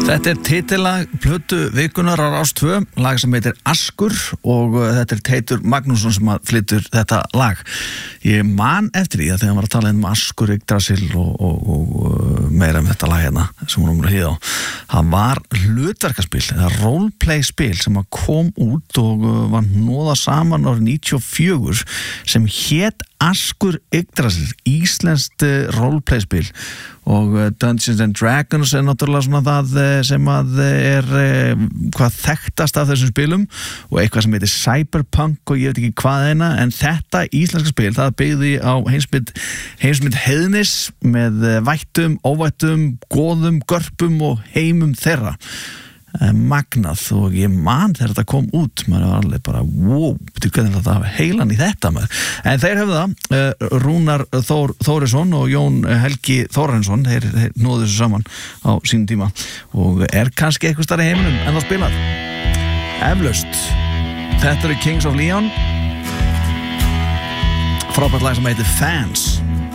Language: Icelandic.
Þetta titillag plötu vikunar á Rás 2, lag sem heitir Askur og þetta Teitur Magnússon sem flytur þetta lag. Ég man eftir því að þegar hann var að tala Askur, Yggdrasil og meira þetta lag hérna sem hún að hlýða á. Það var hlutverkaspil, eða roleplay spil sem kom út og var nóða saman árið 94 sem hét Askur Yggdrasil, íslenskt roleplay spil og Dungeons and Dragons náttúrulega svona það sem hvað þekktast af þessum spilum og eitthvað sem heitir Cyberpunk og ég veit ekki hvað en þetta íslenska spil, það byggði á heimsmynd heiðnis með vættum, óvættum, góðum, görpum og heimum þeirra. Magnað og ég man þegar þetta kom út maður var alveg bara wow, betur hvernig þetta hafa heilan í þetta maður en þeir hefðu það, Rúnar Þórisson og Jón Helgi Þórarinsson þeir nóðu þessu saman á sínum tíma og kannski eitthvað starri heiminum en það spilað eflaust, þetta Kings of Leon frábært lag sem heitir Fans